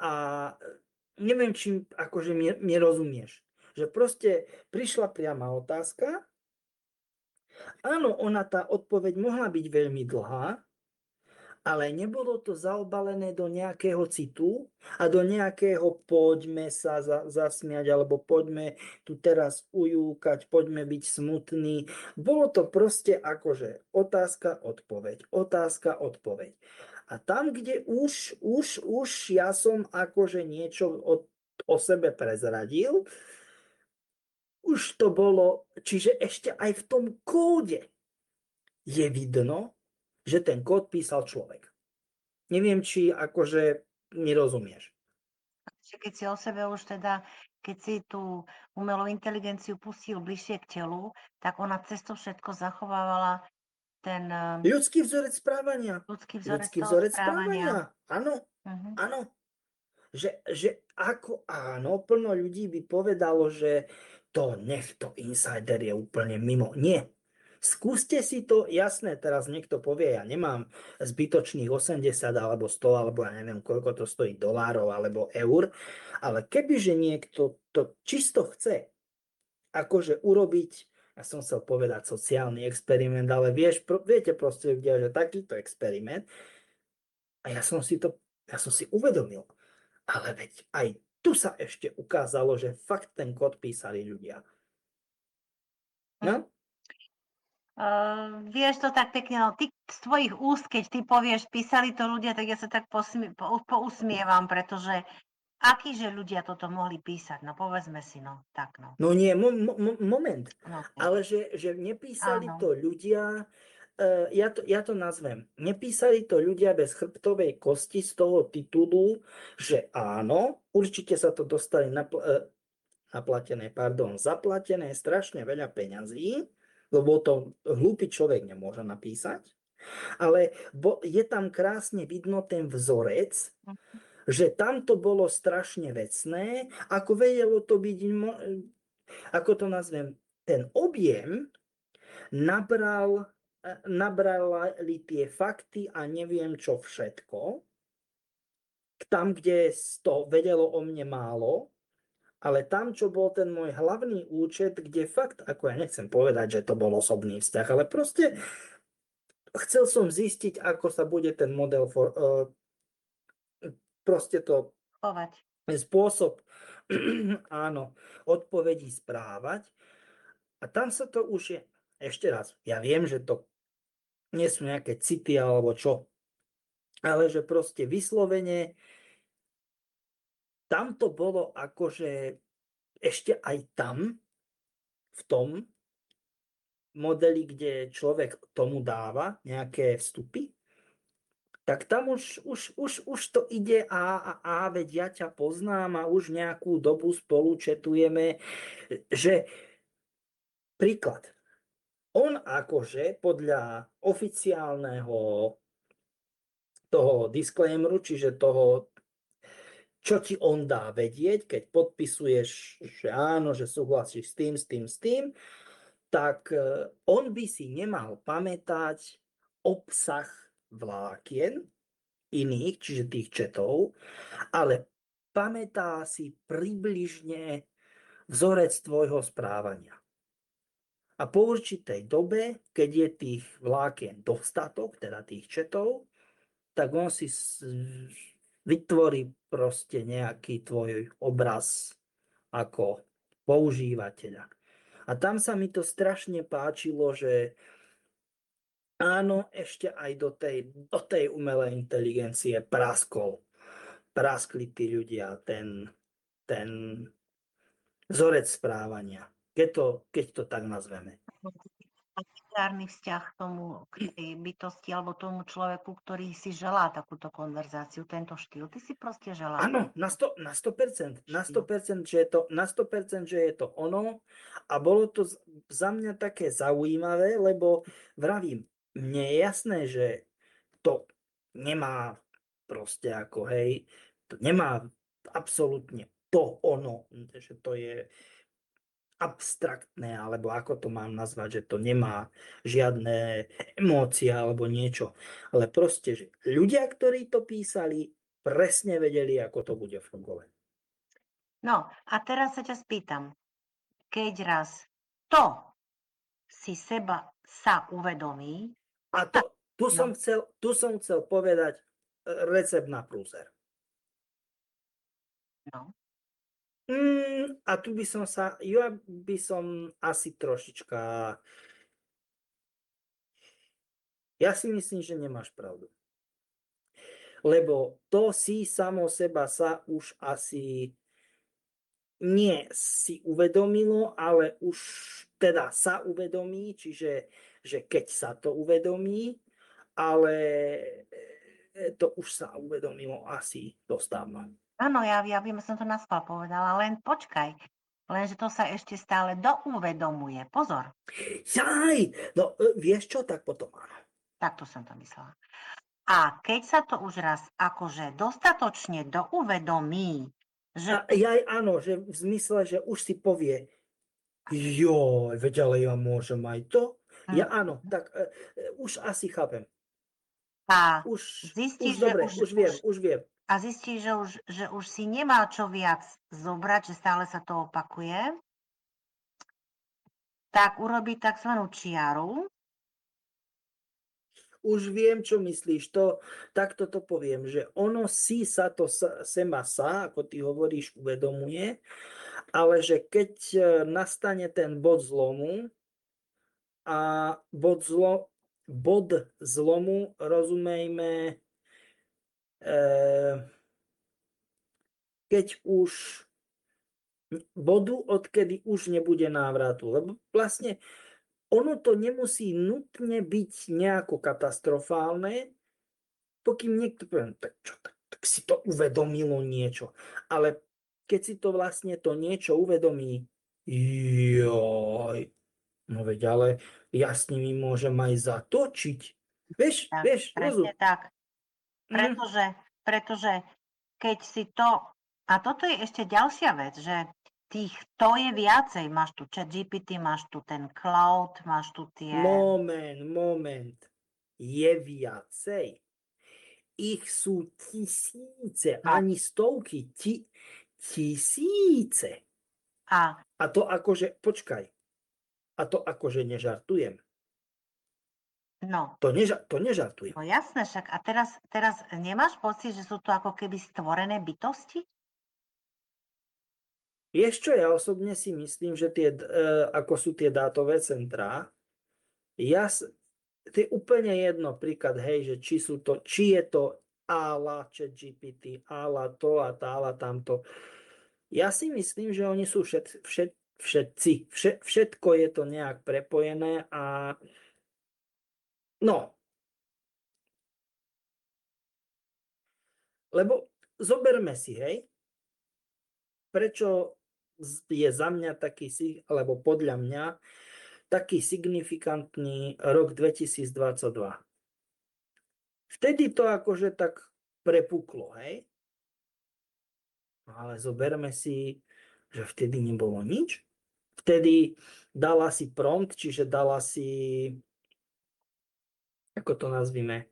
A neviem, či akože mi rozumieš. Že proste prišla priama otázka. Áno, tá odpoveď mohla byť veľmi dlhá, ale nebolo to zaobalené do nejakého citu a do nejakého poďme sa zasmiať, alebo poďme tu teraz ujúkať, poďme byť smutní. Bolo to proste akože otázka, odpoveď, otázka, odpoveď. A tam, kde už ja som akože niečo o sebe prezradil, už to bolo, čiže ešte aj v tom kóde je vidno, že ten kód písal človek. Neviem, či akože mi rozumieš. Keď si o sebe už teda, keď si tú umelú inteligenciu pustil bližšie k telu, tak ona cez to všetko zachovávala ten Ľudský vzorec správania. ľudský vzorec Ľudský toho vzorec správania. správania. Áno, Mhm. áno. Že ako áno, plno ľudí by povedalo, že to insider je úplne mimo. Nie. Skúste si to, jasné, teraz niekto povie, ja nemám zbytočných 80 alebo 100, alebo ja neviem, koľko to stojí dolárov alebo eur, ale kebyže niekto to čisto chce akože urobiť, ja som chcel povedať sociálny experiment, ale viete proste ľudia, že takýto experiment, a ja som si uvedomil, ale veď aj tu sa ešte ukázalo, že fakt ten kód písali ľudia. No? Vieš to tak pekne, no ty z tvojich úst, keď ty povieš, písali to ľudia, tak ja sa tak pousmievam, pretože akíže ľudia toto mohli písať? No povedzme si, no tak no. No nie, moment. No, Ale že nepísali áno. to ľudia, ja to nazvem, nepísali to ľudia bez chrbtovej kosti z toho titulu, že áno, určite sa to dostali zaplatené strašne veľa peňazí, lebo to hlúpy človek nemôže napísať, ale je tam krásne vidno ten vzorec, že tam to bolo strašne vecné, ako vedelo to byť, ako to nazvem, ten objem nabrali tie fakty a neviem čo všetko, tam, kde to vedelo o mne málo, ale tam, čo bol ten môj hlavný účet, kde fakt, ako ja nechcem povedať, že to bol osobný vzťah, ale proste chcel som zistiť, ako sa bude ten model proste to Chovať. spôsob áno, odpovedí správať. A tam sa to už je, ešte raz, ja viem, že to nie sú nejaké city alebo čo, ale že proste vyslovene tam to bolo akože ešte aj tam, v tom modeli, kde človek tomu dáva nejaké vstupy, tak tam už to ide veď ja ťa poznám a už nejakú dobu spolu četujeme, že príklad. On akože podľa oficiálneho toho disclaimeru, čiže toho, čo ti on dá vedieť, keď podpisuješ, že áno, že súhlasíš s tým, tak on by si nemal pamätať obsah vlákien iných, čiže tých četov, ale pamätá si približne vzorec tvojho správania. A po určitej dobe, keď je tých vlákien dostatok, teda tých četov, tak on si vytvorí proste nejaký tvoj obraz ako používateľa. A tam sa mi to strašne páčilo, že áno, ešte aj do tej umelej inteligencie praskli tí ľudia ten vzorec správania, keď to tak nazveme. Partikulárny vzťah k tej bytosti alebo tomu človeku, ktorý si želá takúto konverzáciu, tento štýl. Ty si proste želáš. Áno, na 100%, na 100%, že je to ono a bolo to za mňa také zaujímavé, lebo vravím, mne je jasné, že to nemá proste ako, hej, to nemá absolútne to ono, že to je abstraktné, alebo ako to mám nazvať, že to nemá žiadne emócie alebo niečo. Ale proste, že ľudia, ktorí to písali, presne vedeli, ako to bude fungovať. No a teraz sa ťa spýtam, keď raz to si sa uvedomí, A tu no. som chcel povedať recept na prúser. No. A tu ja by som asi trošička, ja si myslím, že nemáš pravdu. Lebo to si samo seba sa už asi nie si uvedomilo, ale už teda sa uvedomí, čiže že keď sa to uvedomí, ale to už sa uvedomilo asi dostávno. Áno, ja by som to naschvál povedala, len počkaj. Lenže to sa ešte stále douvedomuje. Pozor, Jaj, no vieš čo, tak potom áno. takto som to myslela. A keď sa to už raz akože dostatočne douvedomí, že Áno, že v zmysle, že už si povie, joj, veď ale ja môžem aj to. Ja áno, tak už asi chápem. a Už zistí, že dobre, už viem. a zistí, že už si nemá čo viac zobrať, že stále sa to opakuje, tak urobí tzv. Čiaru. Už viem, čo myslíš. Takto to poviem, že ono si sa to sema sa, ako ty hovoríš, uvedomuje, ale že keď nastane ten bod zlomu a bod zlomu, rozumejme, keď už bodu, odkedy už nebude návratu. Lebo vlastne ono to nemusí nutne byť nejako katastrofálne, pokým niekto povie, tak čo, tak si to uvedomilo niečo. Ale keď si to vlastne to niečo uvedomí, joj, no veď ale ja s nimi môžem aj zatočiť. Vieš, Tak, rozum. presne tak. Pretože keď si to... A toto je ešte ďalšia vec, že to je viacej. Máš tu ChatGPT, máš tu ten cloud, máš tu tie... Moment. Je viacej. Ich sú tisíce, No. ani stovky, tisíce. A to akože, počkaj, a to akože nežartujem. No. To nežartujem. No jasné, však a teraz nemáš pocit, že sú to ako keby stvorené bytosti? Vieš čo, ja osobne si myslím, že ako sú tie dátové centrá, to je úplne jedno príklad, hej, že či je to ála ChatGPT, ála to a tála tamto. Ja si myslím, že oni sú všetci, všetko je to nejak prepojené a no. Lebo zoberme si, hej, prečo je za mňa alebo podľa mňa taký signifikantný rok 2022. Vtedy to akože tak prepuklo, hej? Ale zoberme si, že vtedy nebolo nič. Vtedy dala si prompt, čiže dala si, ako to nazvime,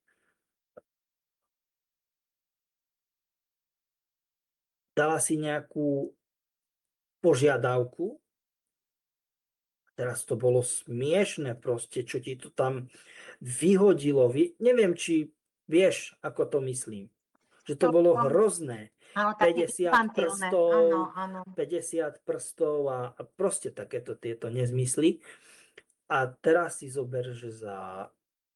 dala si nejakú požiadavku. Teraz to bolo smiešne proste, čo ti to tam vyhodilo. Neviem, či vieš, ako to myslím. Že to bolo hrozné. Áno, 50 prstov, áno. 50 prstov a proste takéto tieto nezmysly. A teraz si zober, že za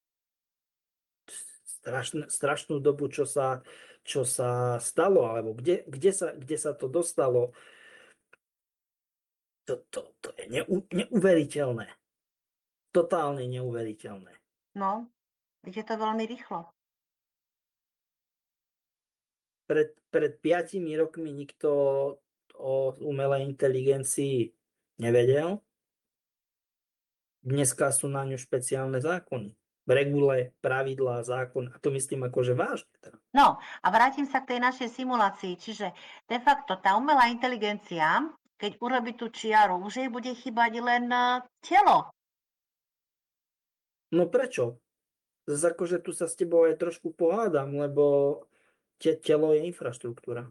strašnú dobu, čo sa stalo, alebo kde sa to dostalo, to je neuveriteľné. Totálne neuveriteľné. No, ide to veľmi rýchlo. Pred 5 rokmi nikto o umelej inteligencii nevedel. Dneska sú na ňu špeciálne zákony. Regule, pravidlá, zákon. A to myslím akože vážne. No a vrátim sa k tej našej simulácii. Čiže de facto tá umelá inteligencia, keď urobí tú čiaru, už jej bude chýbať len telo. No prečo? Zase akože tu sa s tebou aj trošku pohádam, lebo Telo je infraštruktúra.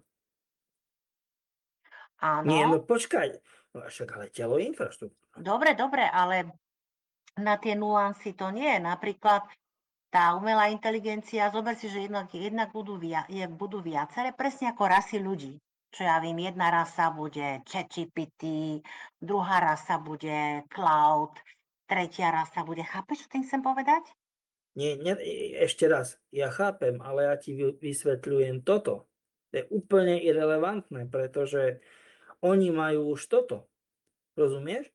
Nie, Áno, no počkaj. No však ale telo je infraštruktúra. dobre, ale na tie nuancy to nie je. Napríklad tá umelá inteligencia, zober si, že jednak budú viaceré, presne ako rasy ľudí. Čo ja viem, jedna rasa bude ChatGPT, druhá rasa bude Cloud, tretia rasa bude... Chápeš, čo tým chcem povedať? Nie, ešte raz, ja chápem, ale ja ti vysvetľujem toto. To je úplne irrelevantné, pretože oni majú už toto. Rozumieš?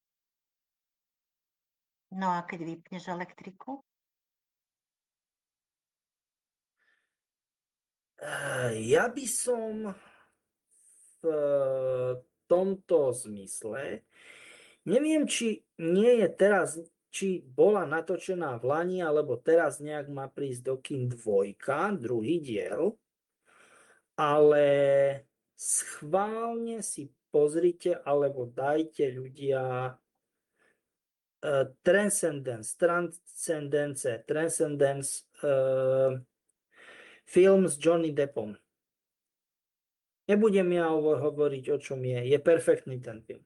No a keď vypneš elektriku? Ja by som v tomto zmysle, neviem, či nie je teraz, či bola natočená v Lani, alebo teraz nejak má prísť do kin 2, druhý diel, ale schválne si pozrite, alebo dajte ľudia Transcendence, film s Johnny Deppom. Nebudem ja hovoriť, o čom je. Je perfektný ten film.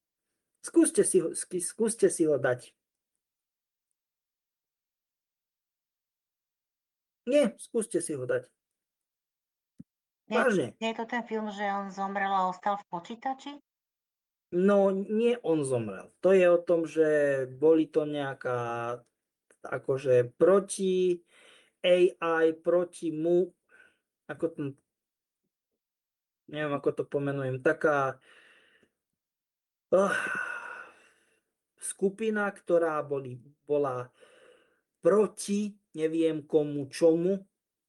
Skúste si ho dať. Nie, skúste si ho dať. Vážne. Nie je to ten film, že on zomrel a ostal v počítači? No, nie on zomrel. To je o tom, že boli to nejaká akože proti AI, proti mu, ako to, neviem, ako to pomenujem, taká skupina, ktorá bola proti neviem komu čomu.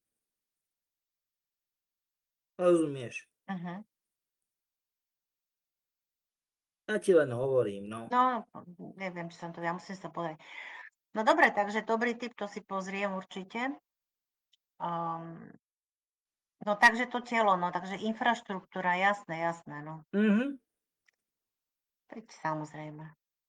Rozumieš? Uh-huh. Ja ti len hovorím, no. No, neviem, či som to, ja musím sa pozrieť. No dobre, takže dobrý tip, to si pozriem určite. No takže to telo, no takže infraštruktúra, jasné, no. Mhm. Veď samozrejme.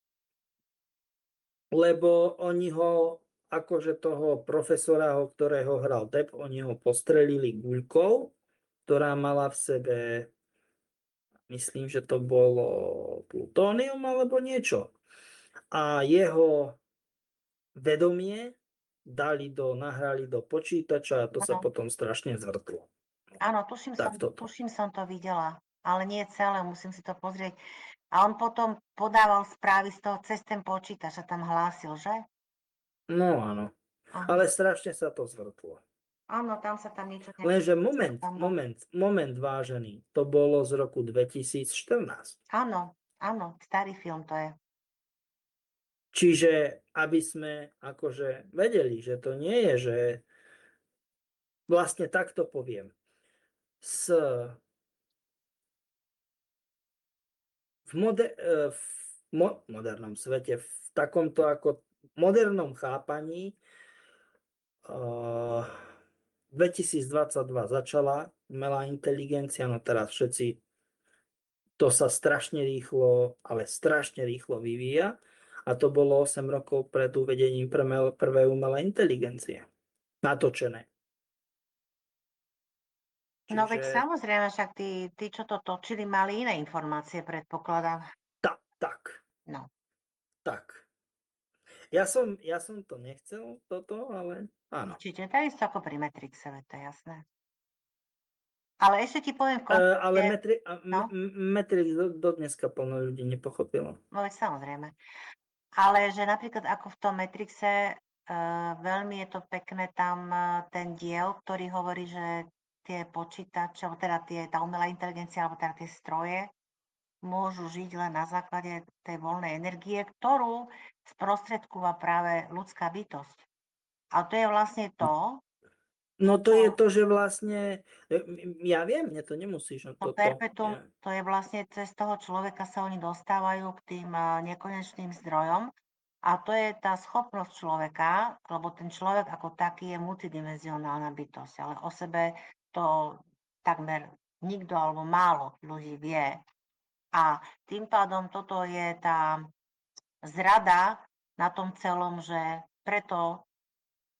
Lebo oni ho, akože toho profesora, ktorého hral Depp, oni ho postrelili guľkou, ktorá mala v sebe, myslím, že to bolo plutónium alebo niečo. A jeho vedomie nahrali do počítača a to sa Áno, potom strašne zvrtlo. áno, Tak toto. tuším som to videla, ale nie celé, musím si to pozrieť. A on potom podával správy z toho cez ten počítač a tam hlásil, že? No áno. Aha. Ale strašne sa to zvrtlo. Áno, tam sa tam niečo... Lenže moment vážený, to bolo z roku 2014. Áno, starý film to je. Čiže aby sme akože vedeli, že to nie je, že vlastne takto poviem. V modernom svete, v takomto ako modernom chápaní 2022 začala umelá inteligencia, no teraz všetci to sa strašne rýchlo, ale strašne rýchlo vyvíja a to bolo 8 rokov pred uvedením prvej umelej inteligencie. Natočené. No veď Čiže samozrejme, však tí, čo to točili, mali iné informácie, predpokladám. tak. No. Ja som to nechcel, toto, ale áno. Určite, takisto ako pri Matrixe, veď to je jasné. Ale ešte ti poviem v Ale kontakte, no, Matrix do dneska plno ľudí nepochopilo. no veď samozrejme. Ale že napríklad ako v tom Matrixe, veľmi je to pekné tam ten diel, ktorý hovorí, že tie počítače, alebo teda tá umelá inteligencia, alebo teda tie stroje môžu žiť len na základe tej voľnej energie, ktorú sprostredkúva práve ľudská bytosť. A to je vlastne to, No to je čo to, že vlastne, ja viem, mne to nemusíš, no to toto. perpetuum, to je vlastne cez toho človeka sa oni dostávajú k tým nekonečným zdrojom. A to je tá schopnosť človeka, lebo ten človek ako taký je multidimenzionálna bytosť, ale o sebe to takmer nikto alebo málo ľudí vie. A tým pádom toto je tá zrada na tom celom, že preto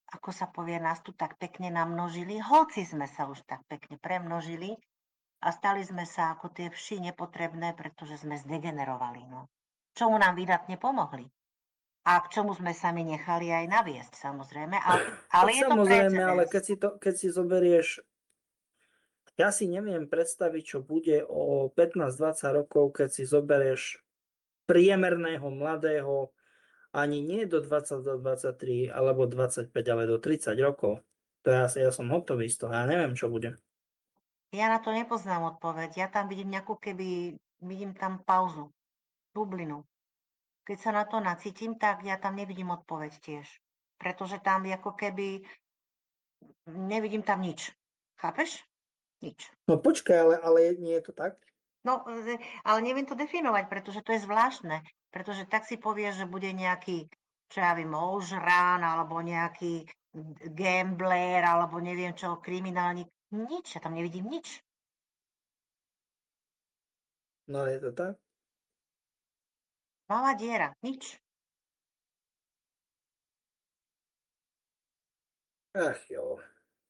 ako sa povie, nás tu tak pekne namnožili, hoci sme sa už tak pekne premnožili a stali sme sa ako tie vši nepotrebné, pretože sme zdegenerovali, no. Čomu nám vydatne pomohli. A k čomu sme sami nechali aj naviesť, samozrejme. Ale Tak je to samozrejme, ale precedens. keď si zoberieš, ja si neviem predstaviť, čo bude o 15-20 rokov, keď si zoberieš priemerného mladého, ani nie do 20, do 23, alebo 25, ale do 30 rokov. To ja som hotový z toho, ja neviem, čo bude. Ja na to nepoznám odpoveď. Ja tam vidím nejakú vidím tam pauzu, bublinu. Keď sa na to nacítim, tak ja tam nevidím odpoveď tiež. Pretože tam ako keby nevidím tam nič. Chápeš? Nič. No počkaj, ale nie je to tak? No, ale neviem to definovať, pretože to je zvláštne. Pretože tak si povieš, že bude nejaký, čo ja viem, ožrán, alebo nejaký gambler, alebo neviem čo, kriminálnik. Nič, ja tam nevidím nič. No je to tak? Malá diera, nič. Ach jo.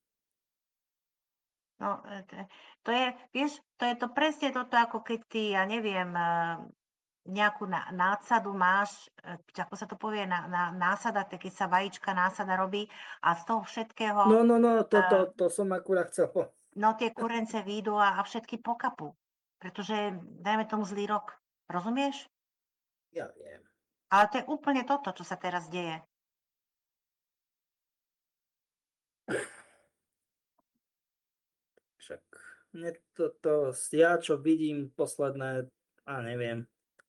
No, to je, vieš, to je to presne toto, ako keď ty, ja neviem, nejakú nádsadu máš, ako sa to povie, násada, keď sa vajíčka násada robí a z toho všetkého, No, to som akurát chcel. no tie kurence výjdu a všetky pokapú. Pretože, dajme tomu zlý rok. Rozumieš? Ja viem. Ale to je úplne toto, čo sa teraz deje. Však ja čo vidím posledné, a neviem,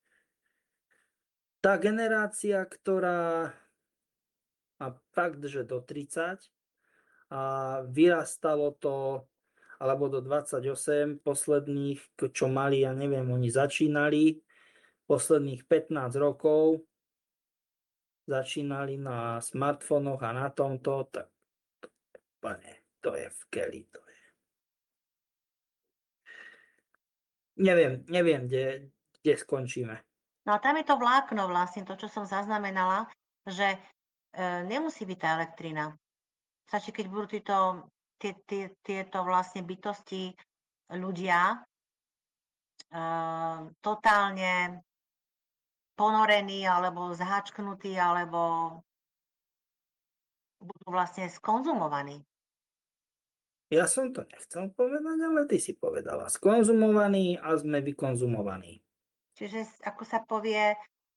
tá generácia, ktorá má fakt, že do 30 a vyrastalo to, alebo do 28 posledných, čo mali, ja neviem, oni začínali posledných 15 rokov, začínali na smartfónoch a na tomto, tak pane, to je v keli, to je. Neviem, kde skončíme. No a tam je to vlákno vlastne, to, čo som zaznamenala, že nemusí byť tá elektrina. Stačí, keď budú tieto vlastne bytosti, ľudia, totálne ponorení alebo zháčknutí, alebo budú vlastne skonzumovaní. Ja som to nechcel povedať, ale ty si povedala. Skonzumovaný a sme vykonzumovaní. Čiže, ako sa povie,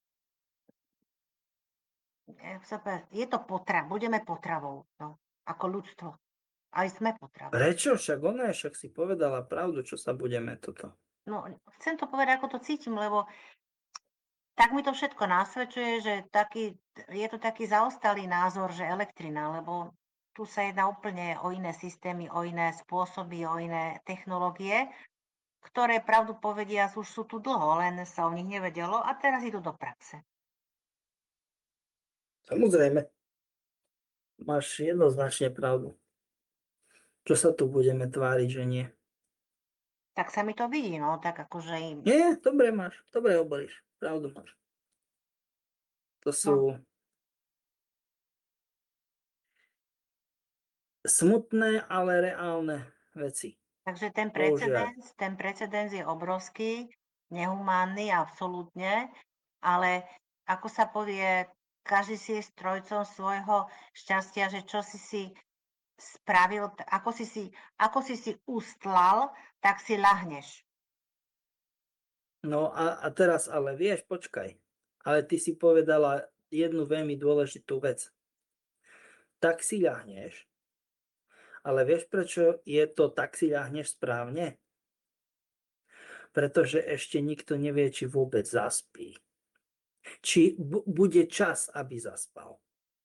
je to budeme potravou, no, ako ľudstvo. Aj sme potravou. Prečo? Však si povedala pravdu, čo sa budeme toto. No, chcem to povedať, ako to cítim, lebo tak mi to všetko nasvedčuje, že je to taký zaostalý názor, že elektrina, lebo tu sa jedná úplne o iné systémy, o iné spôsoby, o iné technológie, ktoré pravdu povediac už sú tu dlho, len sa o nich nevedelo a teraz idú do praxe. Samozrejme, máš jednoznačne pravdu. Čo sa tu budeme tváriť, že nie? Tak sa mi to vidí, no, tak akože im... Nie, dobre hovoríš, pravdu máš. To sú smutné, ale reálne veci. Takže Bohužiaľ. ten precedens je obrovský, nehumánny, absolútne, ale ako sa povie, každý si je strojcom svojho šťastia, že čo si spravil, ako si ustlal, tak si ľahneš. No a teraz ale vieš, počkaj. Ale ty si povedala jednu veľmi dôležitú vec. Tak si ľahneš, ale vieš, prečo je to tak si ľahneš správne? Pretože ešte nikto nevie, či vôbec zaspí. Či bude čas, aby zaspal.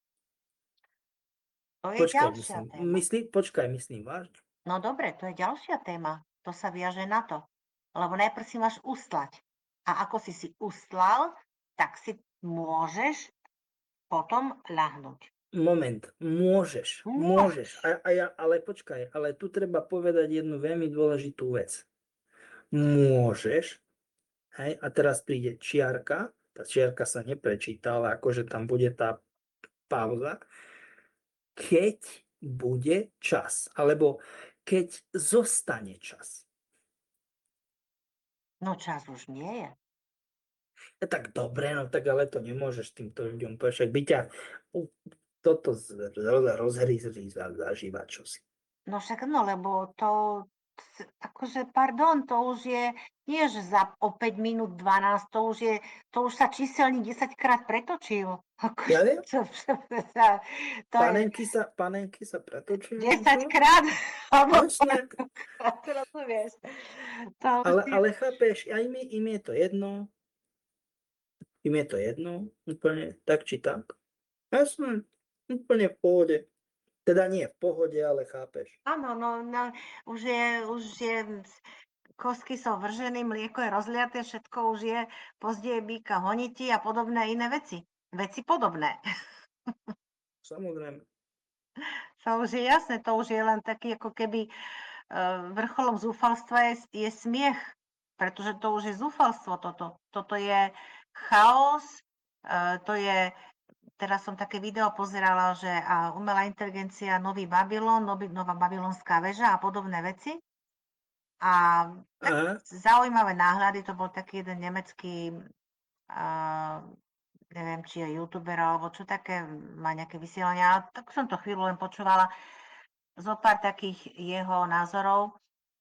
To je ďalšia téma. Myslím vážne. No dobre, to je ďalšia téma. To sa viaže na to. Lebo najprv si máš ustlať. A ako si ustlal, tak si môžeš potom ľahnúť. Moment, môžeš. Ale počkaj, ale tu treba povedať jednu veľmi dôležitú vec. Môžeš, hej, a teraz príde čiarka, tá čiarka sa neprečíta, ale akože tam bude tá pauza. keď bude čas, alebo keď zostane čas. No čas už nie je. Tak dobre, no tak ale to nemôžeš týmto ľuďom povedať, však by ťa toto rozhryzli zažívať čosi. No však no, lebo to, akože pardon, to už je, nie že o 5 minút 12, to už sa číselník 10-krát pretočil. Ja viem, To je panenky sa pretočujú. 10-krát, alebo Jasné, to rozumieš. To už je, ale chápeš, aj im je to jedno, úplne tak či tak. Jasné, úplne v pohode. Teda nie v pohode, ale chápeš. áno, no, už je, kostky sú vržené, mlieko je rozliaté, všetko už je, pozdie býka honiti a podobné iné veci. Veci podobné. Samozrejme. To už je jasné, to už je len taký ako keby vrcholom zúfalstva je smiech, pretože to už je zúfalstvo toto. Toto je chaos, to je, teraz som také video pozerala, že umelá inteligencia, nový Babylon, nová babylonská väža a podobné veci. A tak Aha, zaujímavé náhľady, to bol taký jeden nemecký, neviem, či je youtuber alebo čo také, má nejaké vysielania, tak som to chvíľu len počúvala, zo pár takých jeho názorov.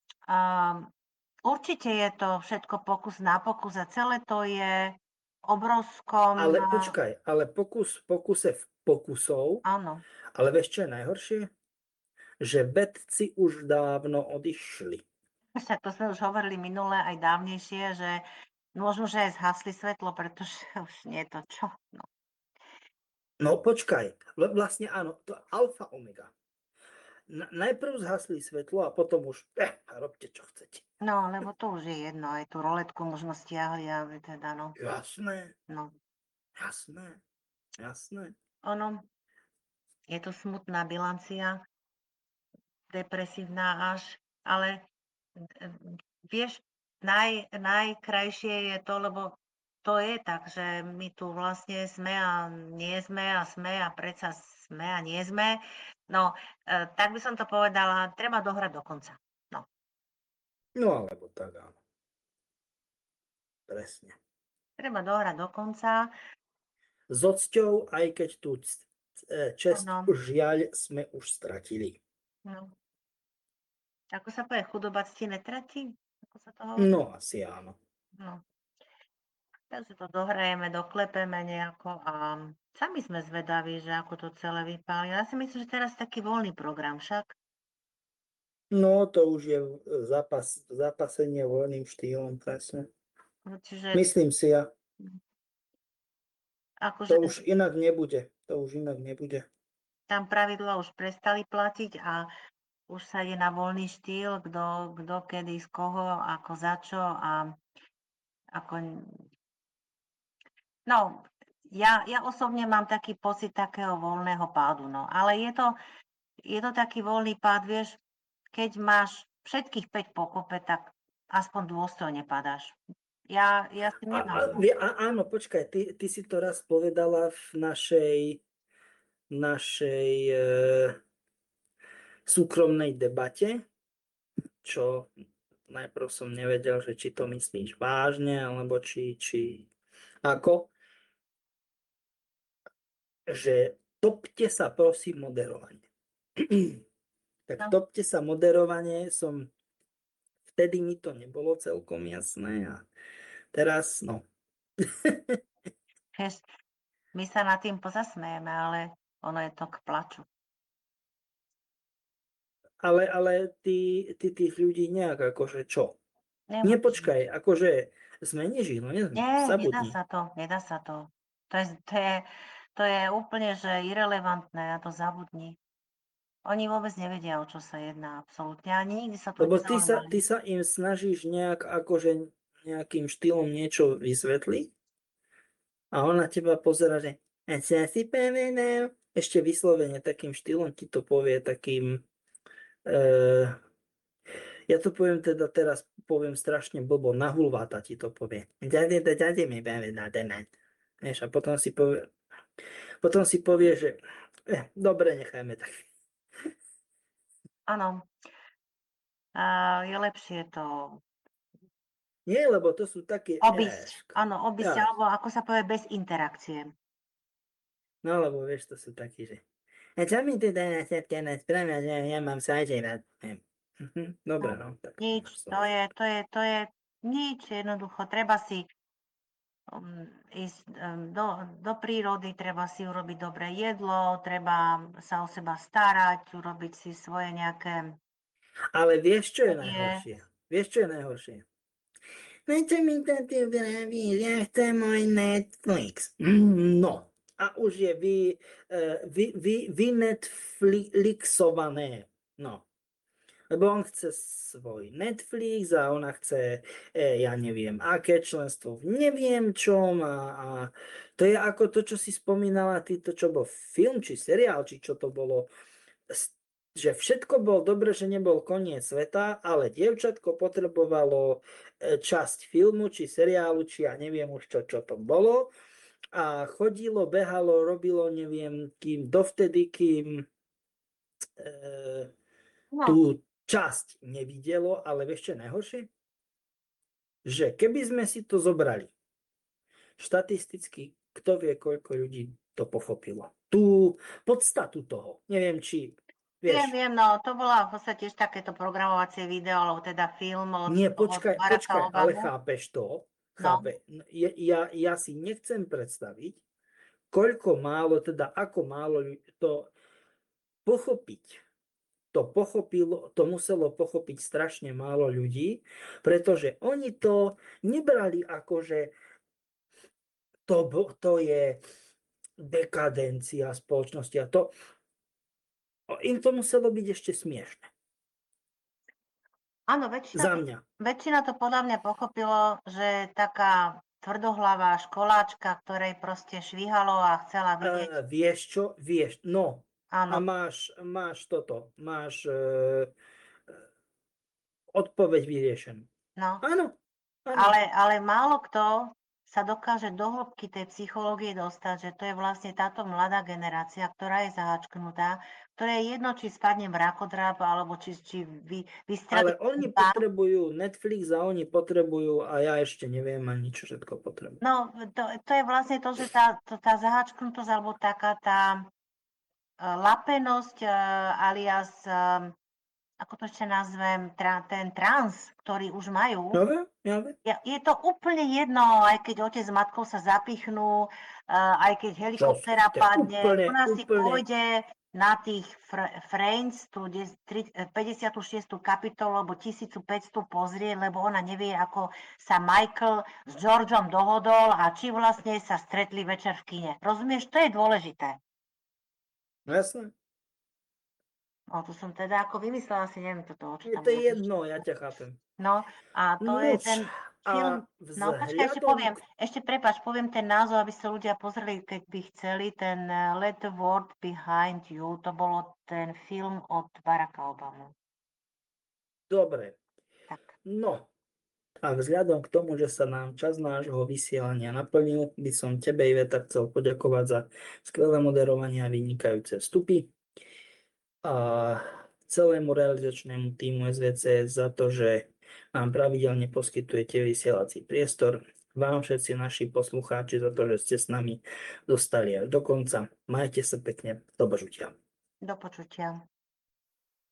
Určite je to všetko pokus na pokus a celé to je obrovskom, ale počkaj, ale pokuse v pokusov, áno, ale vieš, čo je najhoršie? Že vedci už dávno odišli. však to sme už hovorili minule aj dávnejšie, že možno, že aj zhasli svetlo, pretože už nie je to čo. No, No počkaj, vlastne áno, to alfa omega. Najprv zhasli svetlo a potom už, robte čo chcete. no lebo to už je jedno, aj tú roletku možno stiahli a teda no, Jasné, no. jasné. Ono, je to smutná bilancia, depresívna až, ale vieš, najkrajšie je to, lebo to je tak, že my tu vlastne sme a nie sme a sme a predsa sme a nie sme. No, tak by som to povedala, treba dohrať do konca. No, No alebo tak áno. Presne. treba dohrať do konca. S odsťou, aj keď tú česť No, žiaľ sme už stratili. no. Ako sa povie, chudoba cti netratí? Ako sa to hovorí? No asi áno. No. Takže to dohrajeme, doklepeme nejako a sami sme zvedaví, že ako to celé vypáli. Ja si myslím, že teraz taký voľný program však. No to už je zapasenie voľným štýlom, presne. Čiže Myslím si ja, akože to už inak nebude. tam pravidlá už prestali platiť a už sa ide na voľný štýl, kto kedy, z koho, ako za čo a ako... No, ja osobne mám taký pocit takého voľného pádu, no. Ale je to taký voľný pád, vieš, keď máš všetkých 5 pokope, tak aspoň dôstojne padáš. Ja s tým nemám. Áno, počkaj, ty si to raz povedala v našej súkromnej debate, čo najprv som nevedel, že či to myslíš vážne, alebo či ako, že topte sa prosím moderovanie. Tak No. topte sa moderovanie vtedy mi to nebolo celkom jasné a teraz, no. Vieš, my sa nad tým pozasmejeme, ale ono je to k plaču. Ale ty tých ľudí nejak akože čo? Nie, Nemôžeš. počkaj, akože sme nežili, no Nie, zabudni. nedá sa to. To je úplne, že irelevantné, a to zabudni. Oni vôbec nevedia, o čo sa jedná, absolútne. Ani nikdy sa to Lebo ty nezaujímali. sa im snažíš nejak akože nejakým štýlom niečo vysvetliť a on na teba pozera, že ešte vyslovene takým štýlom ti to povie takým ja to poviem teda teraz, poviem strašne blbo, na hulváta ti to povie. Vieš, a potom si povie, že Dobre, nechajme tak. Áno. Je lepšie to Nie, lebo to sú také... obísť. Áno, obísť, ja, alebo ako sa povie, bez interakcie. no lebo vieš, to sú takí, že... A čo mi teda na september spravia, že ja mám sajte rád? Dobre, No, no, tak nič, máš to svoje. je nič, jednoducho. Treba si ísť do prírody, treba si urobiť dobré jedlo, treba sa o seba starať, urobiť si svoje nejaké Ale vieš, čo je jedie. najhoršie? Vieš, čo je najhoršie? No čo mi to ty vravíš? Ja chcem môj Netflix. No. A už je vynetflixované. No. Lebo on chce svoj Netflix a ona chce, ja neviem, aké členstvo v neviem čom a to je ako to, čo si spomínala ty, to čo bol film, či seriál, či čo to bolo, že všetko bolo dobre, že nebol koniec sveta, ale dievčatko potrebovalo časť filmu, či seriálu, či ja neviem už čo to bolo a chodilo, behalo, robilo, neviem, dovtedy, kým No, tú časť nevidelo, ale vieš čo je najhoršie? Že keby sme si to zobrali, štatisticky, kto vie, koľko ľudí to pochopilo. Tú podstatu toho. Neviem, či, vieš, viem, no to bola v podstate tiež takéto programovacie video, alebo teda film od nie, od Baracka počkaj, ale Obamu. chápeš to? No, Ja si nechcem predstaviť, koľko málo, teda ako málo to pochopiť. To muselo pochopiť strašne málo ľudí, pretože oni to nebrali ako, že to je dekadencia spoločnosti a to im to muselo byť ešte smiešne. áno, Za mňa. väčšina to podľa mňa pochopilo, že taká tvrdohlavá školáčka, ktorej proste švíhalo a chcela vidieť, Vieš čo? Vieš, no. A áno, máš toto, máš odpoveď vyriešenú. no. Áno, áno. Ale málo kto sa dokáže do hĺbky tej psychológie dostať, že to je vlastne táto mladá generácia, ktorá je zaháčknutá, ktoré je jedno, či spadne mrakodrap, alebo či vystrelí Ale oni pán. potrebujú Netflix a oni potrebujú, a ja ešte neviem ani čo všetko potrebujú. No, to je vlastne to, že tá zaháčknutosť, alebo taká tá lapenosť, alias, ako to ešte nazvem, ten trans, ktorý už majú. Ja viem. Je to úplne jedno, aj keď otec s matkou sa zapichnú, aj keď Čo helikoptéra ste padne, úplne, ona si úplne, pôjde na tých Friends, tú 56. kapitolu, alebo 1500 pozrieť, lebo ona nevie, ako sa Michael s Georgeom dohodol a či vlastne sa stretli večer v kine. Rozumieš? To je dôležité. jasné. No, to som teda ako vymyslela, si neviem toto, čo Je tam to bolo. jedno, ja ťa chápem. No a to je Nuž, ten film. a No počkaj, vzhľadom ešte prepáč, poviem ten názov, aby sa ľudia pozreli, keď by chceli, ten Let the World Behind You, to bolo ten film od Baracka Obamu. dobre, Tak, no, a vzhľadom k tomu, že sa nám čas nášho vysielania naplnil, by som tebe, Iveta, chcel poďakovať za skvelé moderovanie a vynikajúce vstupy. A celému realizačnému týmu SVC za to, že nám pravidelne poskytujete vysielací priestor. Vám všetci naši poslucháči za to, že ste s nami dostali až do konca. Majte sa pekne. Do počutia. do počutia.